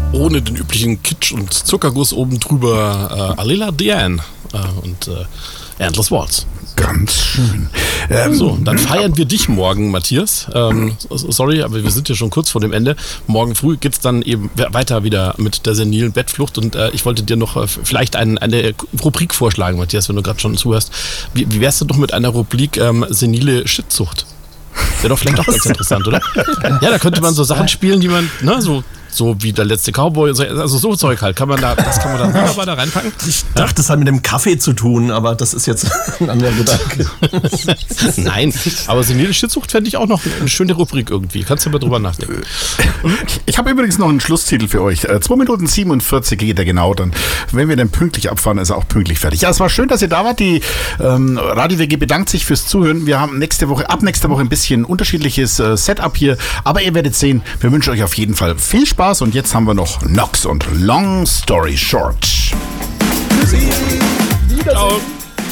ohne den üblichen Kitsch und Zuckerguss oben drüber. Alila Diane und Endless Waltz. Ganz schön. So, dann feiern wir dich morgen, Matthias. Sorry, aber wir sind ja schon kurz vor dem Ende. Morgen früh geht es dann eben weiter wieder mit der senilen Bettflucht und ich wollte dir noch vielleicht eine Rubrik vorschlagen, Matthias, wenn du gerade schon zuhörst. Wie wärst du doch mit einer Rubrik senile Shitzucht? Wäre doch vielleicht auch ganz interessant, oder? Ja, da könnte man so Sachen spielen, die man, ne, so wie der letzte Cowboy, also so Zeug halt. Das kann man da wunderbar da reinpacken. Ich dachte, das hat mit dem Kaffee zu tun, aber das ist jetzt ein anderer Gedanke. Nein, aber senile Shitzucht fände ich auch noch eine schöne Rubrik irgendwie. Kannst du mal drüber nachdenken. Ich habe übrigens noch einen Schlusstitel für euch. 2 Minuten 47 geht er genau. Dann, wenn wir dann pünktlich abfahren, ist er auch pünktlich fertig. Ja, es war schön, dass ihr da wart. Die Radio WG bedankt sich fürs Zuhören. Wir haben ab nächster Woche ein bisschen unterschiedliches Setup hier. Aber ihr werdet sehen, wir wünschen euch auf jeden Fall viel Spaß. Und jetzt haben wir noch Nox und Long Story Short.